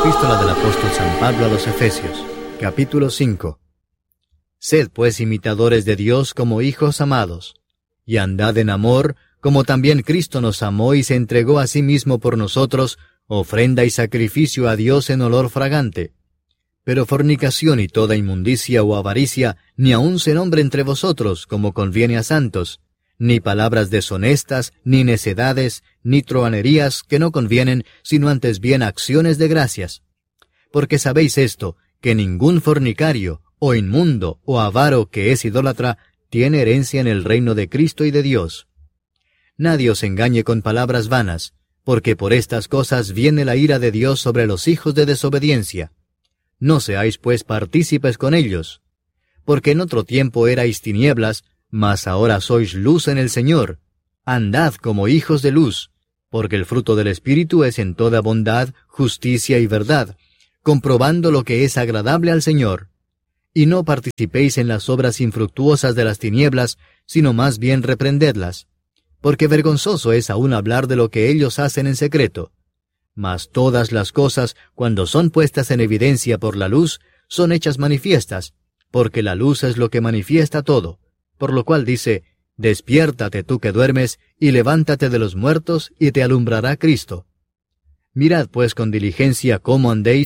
Epístola del apóstol San Pablo a los Efesios, capítulo 5. Sed pues imitadores de Dios como hijos amados, y andad en amor, como también Cristo nos amó y se entregó a sí mismo por nosotros, ofrenda y sacrificio a Dios en olor fragante. Pero fornicación y toda inmundicia o avaricia ni aun se nombre entre vosotros, como conviene a santos, ni palabras deshonestas, ni necedades, ni truhanerías que no convienen, sino antes bien acciones de gracias. Porque sabéis esto, que ningún fornicario, o inmundo, o avaro que es idólatra, tiene herencia en el reino de Cristo y de Dios. Nadie os engañe con palabras vanas, porque por estas cosas viene la ira de Dios sobre los hijos de desobediencia. No seáis pues partícipes con ellos, porque en otro tiempo erais tinieblas, mas ahora sois luz en el Señor. Andad como hijos de luz, porque el fruto del Espíritu es en toda bondad, justicia y verdad, comprobando lo que es agradable al Señor. Y no participéis en las obras infructuosas de las tinieblas, sino más bien reprendedlas, porque vergonzoso es aún hablar de lo que ellos hacen en secreto. Mas todas las cosas, cuando son puestas en evidencia por la luz, son hechas manifiestas, porque la luz es lo que manifiesta todo. Por lo cual dice, despiértate tú que duermes, y levántate de los muertos, y te alumbrará Cristo. Mirad pues con diligencia cómo andéis,